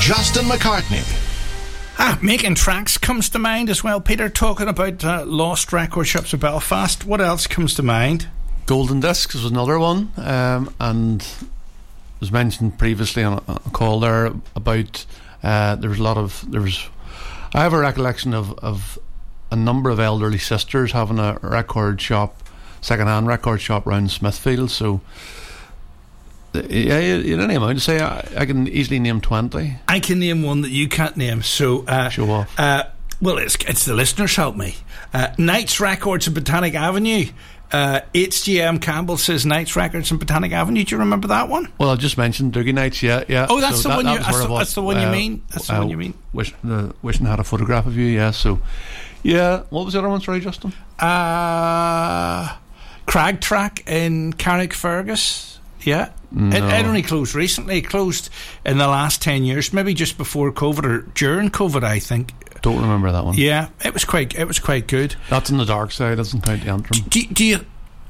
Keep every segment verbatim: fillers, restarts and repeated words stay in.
Justin McCartney. Ah, making tracks comes to mind as well, Peter, talking about uh, lost record shops of Belfast. What else comes to mind? Golden Discs was another one, um, and was mentioned previously on a, a call there about uh, there was a lot of there was I have a recollection of, of a number of elderly sisters having a record shop, second-hand record shop around Smithfield. So yeah, you, you don't know. To say I, I can easily name twenty. I can name one that you can't name. So uh, show off. Uh, well, it's it's the listeners help me. Uh, Knights Records in Botanic Avenue. Uh, H G M Campbell says Knights Records in Botanic Avenue. Do you remember that one? Well, I just mentioned Doogie Nights. Yeah, yeah. Oh, that's so the that, one. That You, that's, the, what, that's the one you uh, mean. That's the uh, one you mean. Wish, uh, wishing I had a photograph of you. Yeah. So, yeah. What was the other one? Sorry, Justin. Uh, Crag Track in Carrickfergus. Yeah. No. It, it only closed recently. It closed in the last ten years, maybe just before COVID or during COVID, I think. Don't remember that one. Yeah, it was quite. It was quite good. That's in the dark side. Doesn't count the Antrim. Do, do you?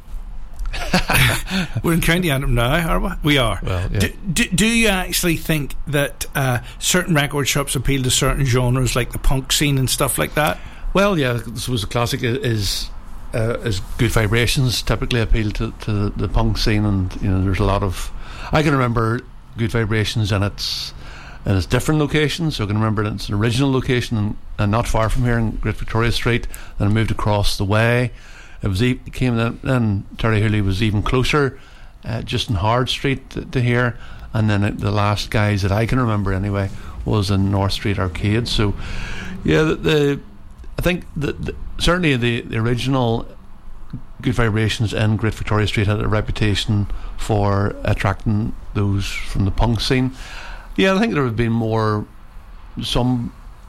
We're in County Antrim now, are we? We are. Well, yeah. do, do, do you actually think that uh, certain record shops appeal to certain genres, like the punk scene and stuff like that? Well, yeah. This was a classic. Is uh, is Good Vibrations typically appeal to, to the, the punk scene, and you know, there's a lot of. I can remember Good Vibrations in its in its different locations. So I can remember its original location and, and not far from here in Great Victoria Street. Then I moved across the way. It was e- came in, then Terry Hooley was even closer, uh, just in Hard Street to, to here, and then it, the last guys that I can remember anyway was in North Street Arcade. So, yeah, the, the I think that the, certainly the, the original Good Vibrations in Great Victoria Street had a reputation for attracting those from the punk scene. Yeah, I think there would have been more some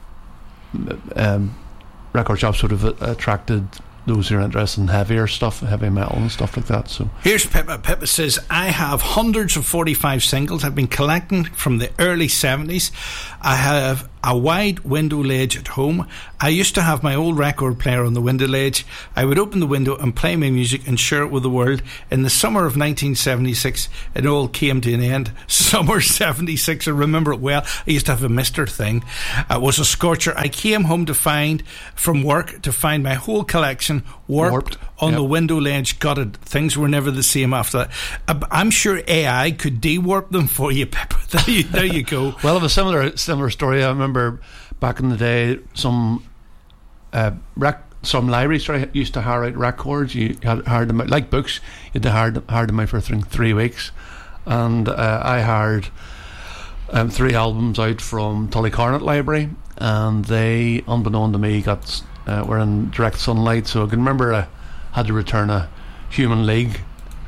um, record shops would have attracted those who are interested in heavier stuff, heavy metal and stuff like that. So here's Pippa. Pippa says, I have hundreds of forty-five singles I've been collecting from the early seventies. I have a wide window ledge at home. I used to have my old record player on the window ledge. I would open the window and play my music and share it with the world. In the summer of nineteen seventy-six, it all came to an end. Summer seventy-six, I remember it well. I used to have a Mister thing. It was a scorcher. I came home to find, from work, to find my whole collection warped, warped. on yep. the window ledge, gutted. Things were never the same after that. Uh, I'm sure A I could de-warp them for you, Pippa. There you, there you go. Well, I have a similar similar story. I remember back in the day, some uh, rec- some libraries used to hire out records. You had hired them out, like books. You had to hire, hire them out for th- three weeks, and uh, I hired um, three albums out from Tullycarnet Library, and they, unbeknown to me, got uh, were in direct sunlight. So I can remember I had to return a Human League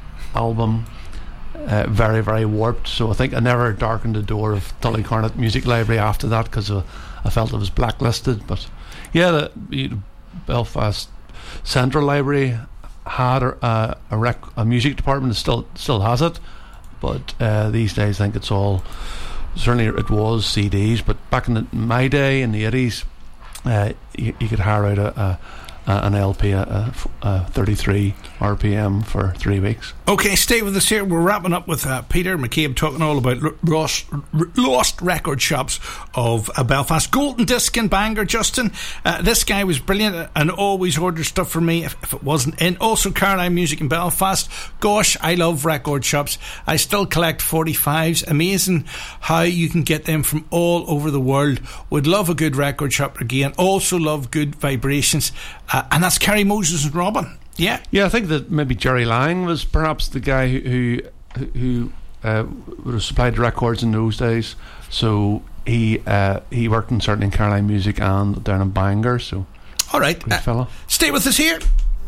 album. Uh, very, very warped. So I think I never darkened the door of Tullycarnet Music Library after that because uh, I felt it was blacklisted. But yeah, the, the Belfast Central Library had a, a, rec- a music department, still still has it. But uh, these days I think it's all, certainly it was C Ds, but back in the, my day in the eighties, uh, you, you could hire out a, a Uh, an L P, at uh, uh, thirty-three R P M for three weeks. Okay, stay with us here. We're wrapping up with uh, Peter McCabe talking all about l- lost, r- lost record shops of uh, Belfast. Golden Disc in Bangor, Justin. Uh, this guy was brilliant and always ordered stuff for me if, if it wasn't in. Also, Caroline Music in Belfast. Gosh, I love record shops. I still collect forty-fives. Amazing how you can get them from all over the world. Would love a good record shop again. Also love Good Vibrations. Uh, and that's Kerry Moses and Robin. Yeah, yeah. I think that maybe Jerry Lang was perhaps the guy who who, who uh, would have supplied the records in those days. So he uh, he worked in certainly in Caroline Music and down in Bangor. So all right, great uh, fella. Stay with us here.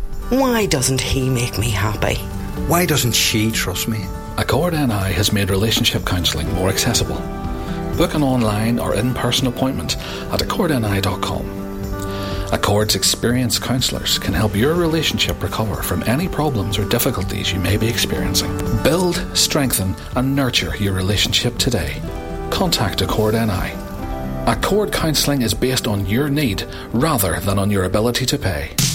Why doesn't he make me happy? Why doesn't she trust me? Accord N I has made relationship counselling more accessible. Book an online or in-person appointment at accord n i dot com. Accord's experienced counsellors can help your relationship recover from any problems or difficulties you may be experiencing. Build, strengthen and nurture your relationship today. Contact Accord N I. Accord Counselling is based on your need rather than on your ability to pay.